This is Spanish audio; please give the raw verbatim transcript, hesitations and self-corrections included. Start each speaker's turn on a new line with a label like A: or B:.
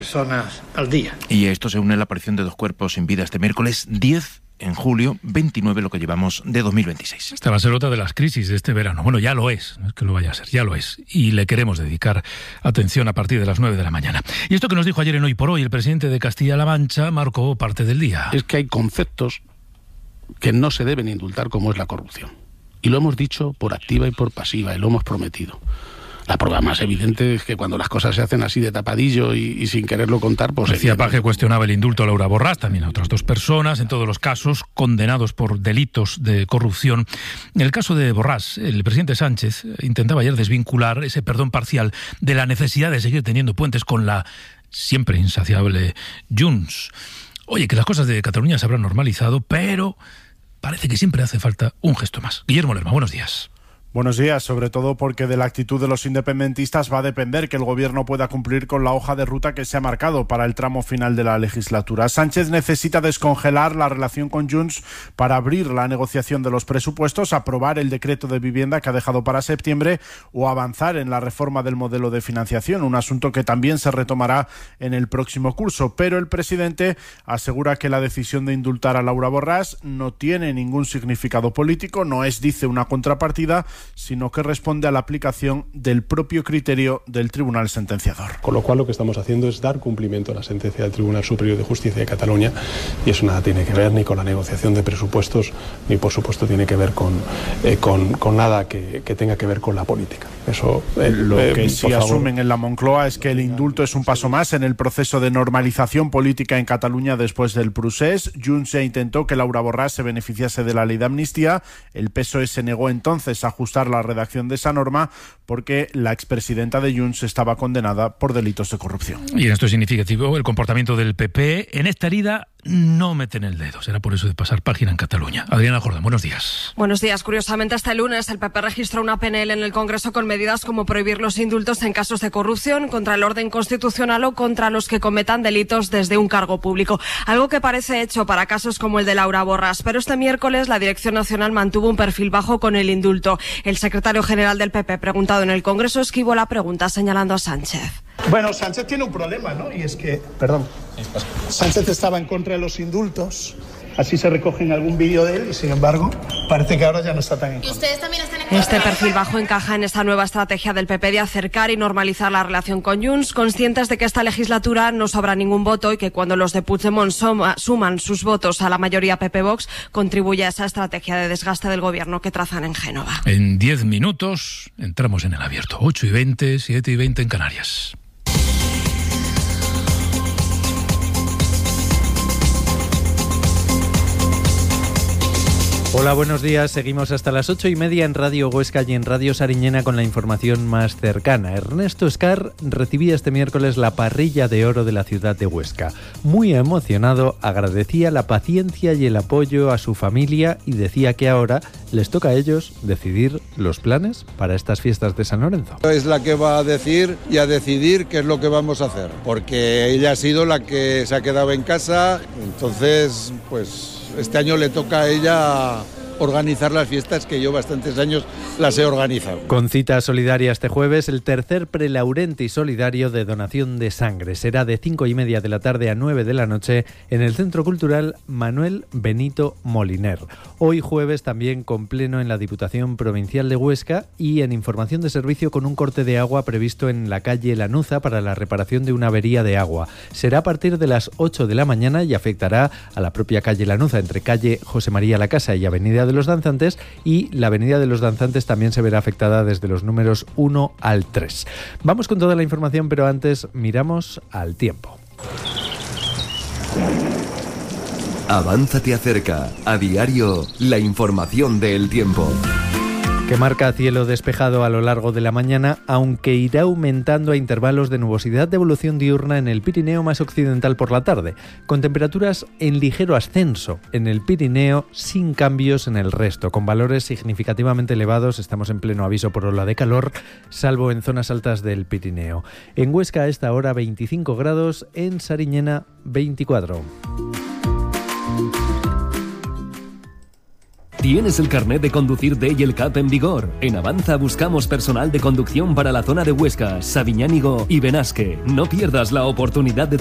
A: personas al día.
B: Y a esto se une la aparición de dos cuerpos sin vida este miércoles diez en julio, veintinueve lo que llevamos de dos mil veintiséis.
C: Esta va a ser otra de las crisis de este verano. Bueno, ya lo es, no es que lo vaya a ser, ya lo es. Y le queremos dedicar atención a partir de las nueve de la mañana. Y esto que nos dijo ayer en Hoy por Hoy el presidente de Castilla-La Mancha marcó parte del día.
D: Es que hay conceptos que no se deben indultar, como es la corrupción. Y lo hemos dicho por activa y por pasiva, y lo hemos prometido. La prueba más evidente es que cuando las cosas se hacen así de tapadillo y, y sin quererlo contar, pues...
C: García Paje cuestionaba el indulto a Laura Borràs, también a otras dos personas, en todos los casos condenados por delitos de corrupción. En el caso de Borràs, el presidente Sánchez intentaba ayer desvincular ese perdón parcial de la necesidad de seguir teniendo puentes con la siempre insaciable Junts. Oye, que las cosas de Cataluña se habrán normalizado, pero parece que siempre hace falta un gesto más. Guillermo Lerma, buenos días.
E: Buenos días, sobre todo porque de la actitud de los independentistas va a depender que el gobierno pueda cumplir con la hoja de ruta que se ha marcado para el tramo final de la legislatura. Sánchez necesita descongelar la relación con Junts para abrir la negociación de los presupuestos, aprobar el decreto de vivienda que ha dejado para septiembre o avanzar en la reforma del modelo de financiación, un asunto que también se retomará en el próximo curso. Pero el presidente asegura que la decisión de indultar a Laura Borràs no tiene ningún significado político, no es, dice, una contrapartida, sino que responde a la aplicación del propio criterio del Tribunal Sentenciador.
F: Con lo cual lo que estamos haciendo es dar cumplimiento a la sentencia del Tribunal Superior de Justicia de Cataluña, y eso nada tiene que ver ni con la negociación de presupuestos, ni por supuesto tiene que ver con, eh, con, con nada que, que tenga que ver con la política. Eso, eh,
E: lo
F: eh,
E: que sí asumen en la Moncloa es que el indulto es un paso más en el proceso de normalización política en Cataluña después del procés. Junts ya intentó que Laura Borràs se beneficiase de la ley de amnistía. El P S O E se negó entonces a ajustar la redacción de esa norma porque la expresidenta de Junts estaba condenada por delitos de corrupción.
C: Y en esto es significativo el comportamiento del P P. En esta herida no meten el dedo. Será por eso de pasar página en Cataluña. Adriana Jordán, buenos días.
G: Buenos días. Curiosamente, este lunes el P P registró una P N L en el Congreso con medidas como prohibir los indultos en casos de corrupción, contra el orden constitucional o contra los que cometan delitos desde un cargo público. Algo que parece hecho para casos como el de Laura Borràs. Pero este miércoles la Dirección Nacional mantuvo un perfil bajo con el indulto. El secretario general del P P, preguntado en el Congreso, esquivó la pregunta señalando a Sánchez.
H: Bueno, Sánchez tiene un problema, ¿no? Y es que, perdón, Sánchez estaba en contra de los indultos, así se recoge en algún vídeo de él, y sin embargo, parece que ahora ya no está tan en contra.
G: ¿Y ustedes también están en contra? Este perfil bajo encaja en esta nueva estrategia del P P de acercar y normalizar la relación con Junts, conscientes de que esta legislatura no sobra ningún voto y que cuando los de Puigdemont suma, suman sus votos a la mayoría P P-Vox, contribuye a esa estrategia de desgaste del gobierno que trazan en Génova.
C: En diez minutos entramos en el abierto. ocho y veinte, siete y veinte en Canarias.
I: Hola, buenos días. Seguimos hasta las ocho y media en Radio Huesca y en Radio Sariñena con la información más cercana. Ernesto Escar recibía este miércoles la parrilla de oro de la ciudad de Huesca. Muy emocionado, agradecía la paciencia y el apoyo a su familia y decía que ahora les toca a ellos decidir los planes para estas fiestas de San Lorenzo.
J: Es la que va a decir y a decidir qué es lo que vamos a hacer, porque ella ha sido la que se ha quedado en casa, entonces pues este año le toca a ella organizar las fiestas que yo bastantes años las he organizado.
I: Con cita solidaria este jueves, el tercer prelaurenti solidario de donación de sangre. Será de cinco y media de la tarde a nueve de la noche en el Centro Cultural Manuel Benito Moliner. Hoy jueves también con pleno en la Diputación Provincial de Huesca y en información de servicio con un corte de agua previsto en la calle Lanuza para la reparación de una avería de agua. Será a partir de las ocho de la mañana y afectará a la propia calle Lanuza entre calle José María Lacasa y Avenida de los Danzantes, y la Avenida de los Danzantes también se verá afectada desde los números uno al tres. Vamos con toda la información, pero antes miramos al tiempo.
K: Avanza te acerca, a diario, la información del tiempo.
I: Que marca cielo despejado a lo largo de la mañana, aunque irá aumentando a intervalos de nubosidad de evolución diurna en el Pirineo más occidental por la tarde, con temperaturas en ligero ascenso en el Pirineo sin cambios en el resto, con valores significativamente elevados. Estamos en pleno aviso por ola de calor, salvo en zonas altas del Pirineo. En Huesca a esta hora veinticinco grados, en Sariñena veinticuatro.
A: ¿Tienes el carnet de conducir D y el C A P en vigor? En Avanza buscamos personal de conducción para la zona de Huesca, Sabiñánigo y Benasque. No pierdas la oportunidad de